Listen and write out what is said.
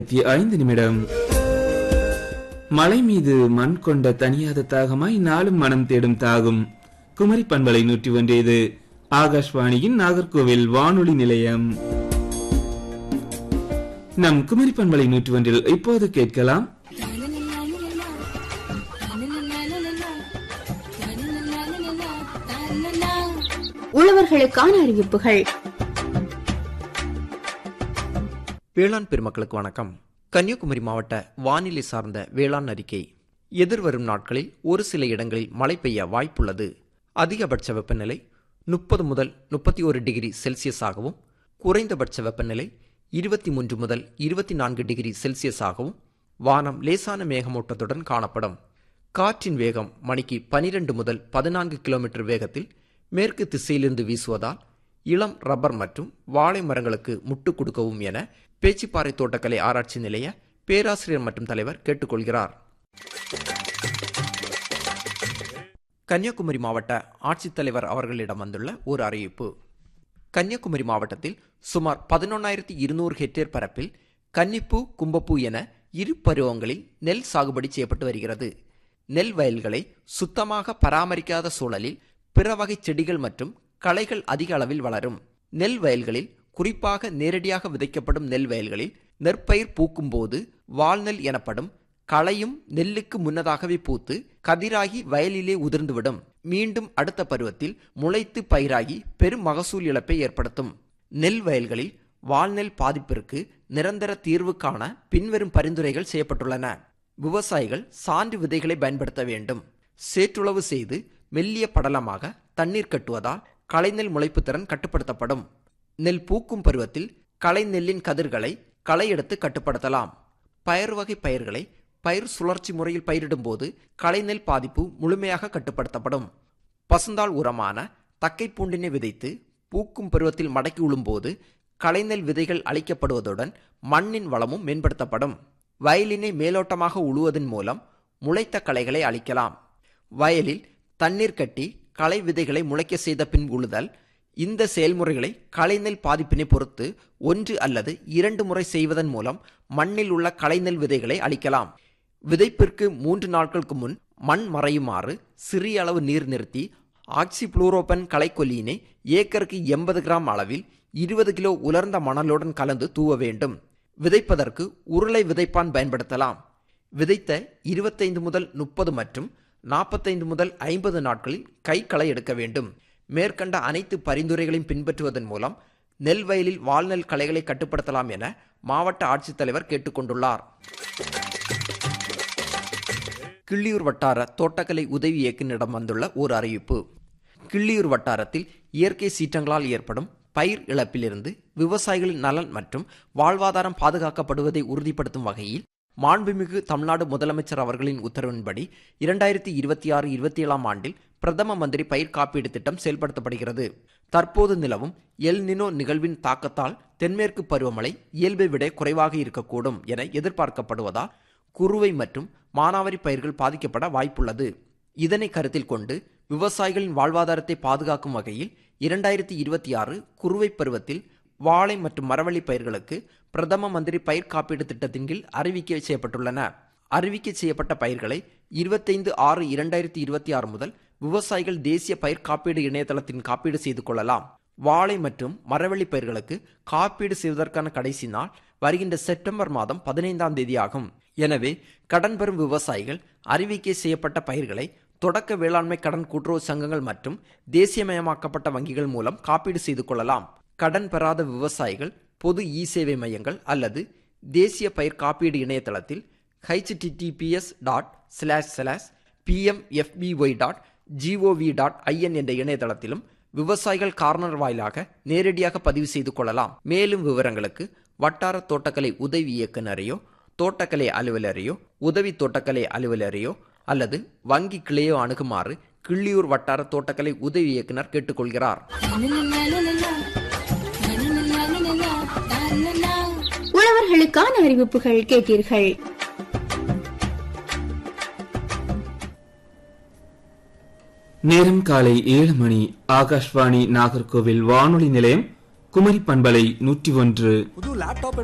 5 நிமிடம். மலை மீது மண் கொண்ட தனியாத தாகமாய் நாளும் மனம் தேடும் தாகும். குமரி பண்பலை 101 இது ஆகாஷ்வாணியின் நாகர்கோவில் வானொலி நிலையம். நம் குமரி பண்பலை 101 இப்போது கேட்கலாம் உழவர்களுக்கான அறிவிப்புகள். வேளாண் பெருமக்களுக்கு வணக்கம். கன்னியாகுமரி மாவட்ட வானிலை சார்ந்த வேளாண் அறிக்கை. எதிர்வரும் நாட்களில் ஒரு சில இடங்களில் மழை பெய்ய வாய்ப்புள்ளது. அதிகபட்ச வெப்பநிலை 30 முதல் 31 டிகிரி செல்சியஸாகவும், குறைந்தபட்ச வெப்பநிலை 23 முதல் 24 டிகிரி செல்சியஸாகவும், வானம் லேசான மேகமூட்டத்துடன் காணப்படும். காற்றின் வேகம் மணிக்கு 12 முதல் 14 கிலோமீட்டர் வேகத்தில் மேற்கு திசையிலிருந்து வீசுவதால் இளம் ரப்பர் மற்றும் வாழை மரங்களுக்கு முட்டு கொடுக்கவும் என பேச்சிப்பாறை தோட்டக்கலை ஆராய்ச்சி நிலைய பேராசிரியர் மற்றும் தலைவர் கேட்டுக்கொள்கிறார். கன்னியாகுமரி மாவட்ட ஆட்சித்தலைவர் அவர்களிடம் வந்துள்ள ஒரு அறிவிப்பு. கன்னியாகுமரி மாவட்டத்தில் சுமார் 11,200 ஹெக்டேர் பரப்பில் கன்னிப்பூ, கும்பப்பூ என இரு பருவங்களில் நெல் சாகுபடி செய்யப்பட்டு வருகிறது. நெல் வயல்களை சுத்தமாக பராமரிக்காத சூழலில் பிற வகை செடிகள் மற்றும் களைகள் அதிக அளவில் வளரும். நெல் வயல்களில், குறிப்பாக நேரடியாக விதைக்கப்படும் நெல் வயல்களில் நெற்பயிர் பூக்கும் போது வால்நெல் எனப்படும் களையும் நெல்லுக்கு முன்னதாகவே பூத்து கதிராகி வயலிலே உதிர்ந்துவிடும். மீண்டும் அடுத்த பருவத்தில் முளைத்து பயிராகி பெரும் மகசூல் இழப்பை ஏற்படுத்தும். நெல் வயல்களில் வால்நெல் பாதிப்பிற்கு நிரந்தர தீர்வு காண பின்வரும் பரிந்துரைகள் செய்யப்பட்டுள்ளன. விவசாயிகள் சான்று விதைகளை பயன்படுத்த வேண்டும். சேற்றுளவு செய்து மெல்லிய படலமாக தண்ணீர் கட்டுவதால் களைநெல் முளைப்பு திறன் கட்டுப்படுத்தப்படும். நெல் பூக்கும் பருவத்தில் களை நெல்லின் கதிர்களை களை எடுத்து கட்டுப்படுத்தலாம். பயறு வகை பயிர்களை பயிர் சுழற்சி முறையில் பயிரிடும் போது களைநெல் பாதிப்பு முழுமையாக கட்டுப்படுத்தப்படும். பசுந்தாள் உரமான தக்கை பூண்டினை விதைத்து பூக்கும் பருவத்தில் மடக்கி உழும்போது களைநெல் விதைகள் அளிக்கப்படுவதுடன் மண்ணின் வளமும் மேம்படுத்தப்படும். வயலினை மேலோட்டமாக உழுவதன் மூலம் முளைத்த களைகளை அழிக்கலாம். வயலில் தண்ணீர் கட்டி களை விதைகளை முளைக்க செய்த பின் உழுதல். இந்த செயல்முறைகளை களைநெல் பாதிப்பினை பொறுத்து 1 அல்லது 2 முறை செய்வதன் மூலம் மண்ணில் உள்ள களைநெல் விதைகளை அழிக்கலாம். விதைப்பிற்கு 3 நாட்களுக்கு முன் மண் மறையுமாறு சிறிய அளவு நீர் நிறுத்தி ஆக்சிபுளூரோபன் களைக்கொல்லியினை ஏக்கருக்கு 80 கிராம் அளவில் 20 கிலோ உலர்ந்த மணலுடன் கலந்து தூவ வேண்டும். விதைப்பதற்கு உருளை விதைப்பான் பயன்படுத்தலாம். விதைத்த 25 முதல் 30 மற்றும் 45 முதல் 50 நாட்களில் களை எடுக்க வேண்டும். மேற்கண்ட அனைத்து பரிந்துரைகளையும் பின்பற்றுவதன் மூலம் நெல் வயலில் வால்நெல் களைகளை கட்டுப்படுத்தலாம் என மாவட்ட ஆட்சித்தலைவர் கேட்டுக்கொண்டுள்ளார். கிள்ளியூர் வட்டார தோட்டக்கலை உதவி இயக்குநரிடம் வந்துள்ள ஒரு அறிவிப்பு. கிள்ளியூர் வட்டாரத்தில் இயற்கை சீற்றங்களால் ஏற்படும் பயிர் இழப்பிலிருந்து விவசாயிகளின் நலன் மற்றும் வாழ்வாதாரம் பாதுகாக்கப்படுவதை உறுதிப்படுத்தும் வகையில் மாண்புமிகு தமிழ்நாடு முதலமைச்சர் அவர்களின் உத்தரவின்படி 2026-27 ஆண்டில் பிரதம மந்திரி பயிர் காப்பீடு திட்டம் செயல்படுத்தப்படுகிறது. தற்போது நிலவும் எல் நினோ நிகழ்வின் தாக்கத்தால் தென்மேற்கு பருவமழை இயல்பை விட குறைவாக இருக்கக்கூடும் என எதிர்பார்க்கப்படுவதால் குறுவை மற்றும் மானாவாரி பயிர்கள் பாதிக்கப்பட வாய்ப்புள்ளது. இதனை கருத்தில் கொண்டு விவசாயிகளின் வாழ்வாதாரத்தை பாதுகாக்கும் வகையில் 2026 குறுவை பருவத்தில் வாழை மற்றும் மரவள்ளி பயிர்களுக்கு பிரதம மந்திரி பயிர் காப்பீடு திட்டத்தின் கீழ் அறிவிக்கை செய்யப்பட்டுள்ளன. அறிவிக்கை செய்யப்பட்ட பயிர்களை 25/6/2026 முதல் விவசாயிகள் தேசிய பயிர் காப்பீடு இணையதளத்தின் காப்பீடு செய்து கொள்ளலாம். வாழை மற்றும் மரவள்ளி பயிர்களுக்கு காப்பீடு செய்வதற்கான கடைசி நாள் வருகின்ற செப்டம்பர் மாதம் 15ஆம் தேதி ஆகும். எனவே கடன் பெறும் விவசாயிகள் அறிவிக்கை செய்யப்பட்ட பயிர்களை தொடக்க வேளாண்மை கடன் கூட்டுறவு சங்கங்கள் மற்றும் தேசியமயமாக்கப்பட்ட வங்கிகள் மூலம் காப்பீடு செய்து கொள்ளலாம். கடன் பெறாத விவசாயிகள் பொது இ-சேவை மையங்கள் அல்லது தேசிய பயிர் காப்பீடு இணையதளத்தில் https://pmfby.gov.in என்ற இணையதளத்திலும் விவசாயிகள் கார்னர் வாயிலாக நேரடியாக பதிவு செய்து கொள்ளலாம். மேலும் விவரங்களுக்கு வட்டார தோட்டக்கலை உதவி இயக்குநரையோ, தோட்டக்கலை அலுவலரையோ, உதவி தோட்டக்கலை அலுவலரையோ அல்லது வங்கி கிளையோ அணுகுமாறு கிள்ளியூர் வட்டார தோட்டக்கலை உதவி இயக்குனர் கேட்டுக்கொள்கிறார். உழவர்களுக்கான அறிவிப்புகள் கேட்டீர்கள். நேரம் காலை 7 மணி. ஆகாஷ்வாணி நாகர்கோவில் வானொலி நிலையம், குமரி பண்பலை 101.